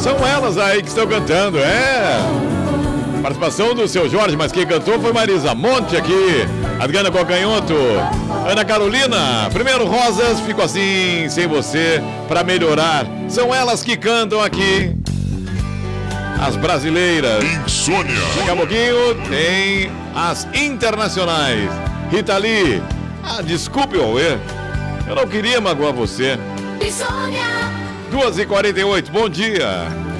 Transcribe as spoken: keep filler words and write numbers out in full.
São elas aí que estão cantando, é. Participação do seu Jorge, mas quem cantou foi Marisa Monte aqui. Adriana Cocanhoto, Ana Carolina. Primeiro Rosas, fico assim, sem você, pra melhorar. São elas que cantam aqui. As brasileiras. Insônia. Daqui a pouquinho tem as internacionais. Rita Lee. Ah, desculpe, Ué. Eu não queria magoar você. Insônia. duas e quarenta e oito, bom dia.